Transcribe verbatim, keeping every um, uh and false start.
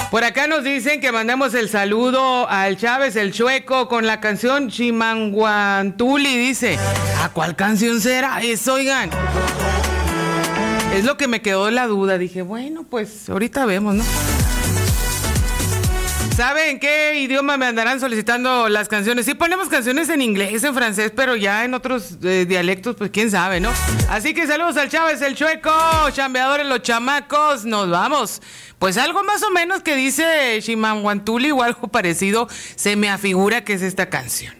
Por acá nos dicen que mandemos el saludo al Chávez, el Chueco, con la canción Chimanguantuli, dice. ¿A cuál canción será eso, oigan? Es lo que me quedó la duda. Dije, bueno, pues ahorita vemos, ¿no? ¿Saben qué idioma me andarán solicitando las canciones? Sí ponemos canciones en inglés, en francés, pero ya en otros eh, dialectos, pues quién sabe, ¿no? Así que saludos al Chávez, el Chueco, chambeadores, los chamacos, nos vamos. Pues algo más o menos que dice Chimanguantuli o algo parecido, se me afigura que es esta canción.